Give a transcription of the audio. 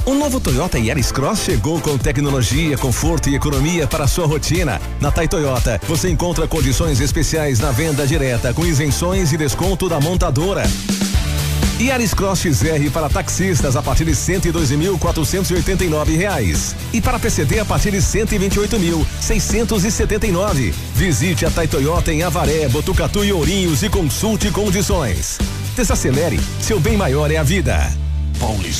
O novo Toyota Yaris Cross chegou com tecnologia, conforto e economia para a sua rotina. Na Tai Toyota, você encontra condições especiais na venda direta, com isenções e desconto da montadora. Yaris Cross XR para taxistas a partir de R$102.489. E para PCD a partir de R$128.679. Visite a Tai Toyota em Avaré, Botucatu e Ourinhos e consulte condições. Desacelere, seu bem maior é a vida.